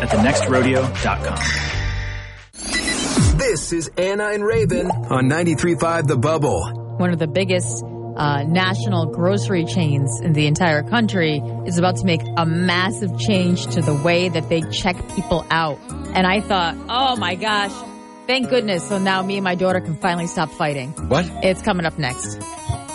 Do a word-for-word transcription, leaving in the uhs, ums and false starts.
at the next rodeo dot com. This is Anna and Raven on ninety-three point five The Bubble. One of the biggest uh, national grocery chains in the entire country is about to make a massive change to the way that they check people out. And I thought, oh my gosh, thank goodness. So now me and my daughter can finally stop fighting. What? It's coming up next.